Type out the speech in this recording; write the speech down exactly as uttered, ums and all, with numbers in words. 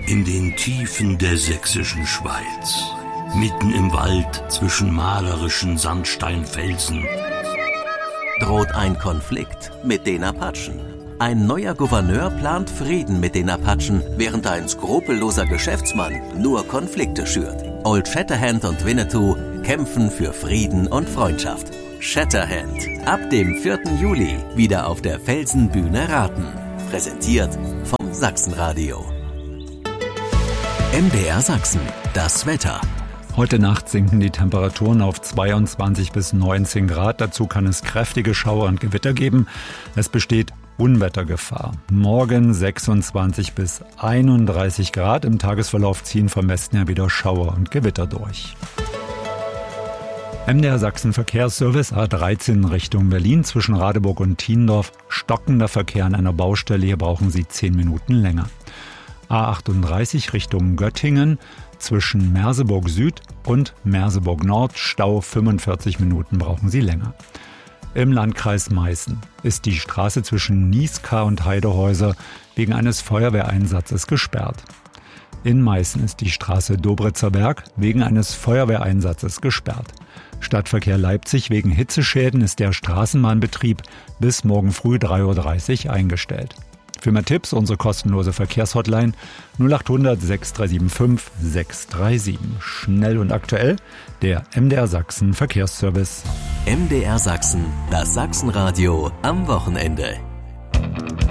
In den Tiefen der sächsischen Schweiz, mitten im Wald zwischen malerischen Sandsteinfelsen, droht ein Konflikt mit den Apachen. Ein neuer Gouverneur plant Frieden mit den Apachen, während ein skrupelloser Geschäftsmann nur Konflikte schürt. Old Shatterhand und Winnetou kämpfen für Frieden und Freundschaft. Shatterhand, ab dem vierten Juli wieder auf der Felsenbühne Raten. Präsentiert vom Sachsenradio. M D R Sachsen, das Wetter. Heute Nacht sinken die Temperaturen auf zweiundzwanzig bis neunzehn Grad. Dazu kann es kräftige Schauer und Gewitter geben. Es besteht Unwettergefahr. Morgen sechsundzwanzig bis einunddreißig Grad. Im Tagesverlauf ziehen vom Westen her wieder Schauer und Gewitter durch. M D R Sachsen Verkehrsservice A dreizehn Richtung Berlin zwischen Radeburg und Thiendorf. Stockender Verkehr an einer Baustelle. Hier brauchen Sie zehn Minuten länger. A achtunddreißig Richtung Göttingen zwischen Merseburg Süd und Merseburg Nord. Stau fünfundvierzig Minuten brauchen Sie länger. Im Landkreis Meißen ist die Straße zwischen Nieskar und Heidehäuser wegen eines Feuerwehreinsatzes gesperrt. In Meißen ist die Straße Dobritzer Berg wegen eines Feuerwehreinsatzes gesperrt. Stadtverkehr Leipzig wegen Hitzeschäden ist der Straßenbahnbetrieb bis morgen früh drei Uhr dreißig eingestellt. Für mehr Tipps unsere kostenlose Verkehrshotline null acht hundert sechs drei sieben fünf sechs drei sieben. Schnell und aktuell der M D R Sachsen Verkehrsservice. M D R Sachsen, das Sachsenradio am Wochenende.